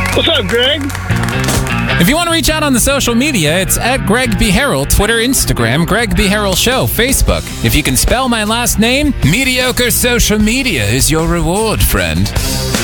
What's up, Greg? If you want to reach out on the social media, it's at Greg B. Harrell, Twitter, Instagram, Greg B. Harrell Show, Facebook. If you can spell my last name, mediocre social media is your reward, friend.